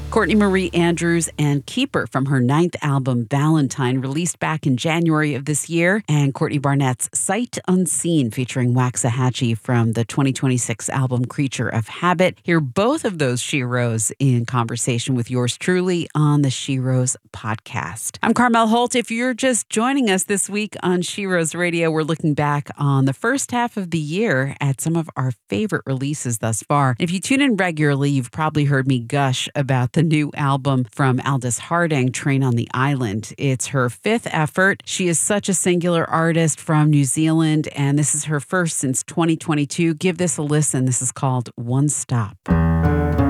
Courtney Marie Andrews and Keeper from her ninth album, Valentine, released back in January of this year, and Courtney Barnett's Sight Unseen featuring Waxahachie from the 2026 album Creature of Habit. Hear both of those Sheroes in conversation with yours truly on the Sheroes podcast. I'm Carmel Holt. If you're just joining us this week on Sheroes Radio, we're looking back on the first half of the year at some of our favorite releases thus far. If you tune in regularly, you've probably heard me gush about the new album from Aldous Harding, Train on the Island. It's her fifth effort. She is such a singular artist from New Zealand, and this is her first since 2022. Give this a listen. This is called One Stop.